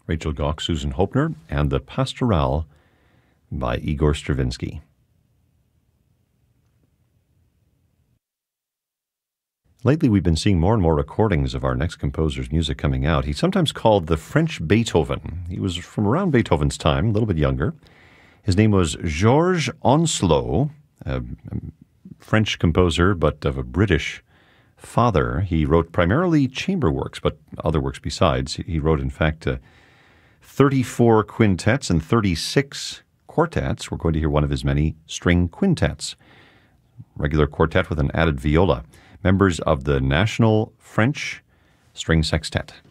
Rachel Gauck, Susan Hopner, and the Pastorale by Igor Stravinsky. Lately, we've been seeing more and more recordings of our next composer's music coming out. He's sometimes called the French Beethoven. He was from around Beethoven's time, a little bit younger. His name was Georges Onslaught, a French composer, but of a British father. He wrote primarily chamber works, but other works besides. He wrote, in fact, 34 quintets and 36 quartets. We're going to hear one of his many string quintets. Regular quartet with an added viola. Members of the National French String Sextet.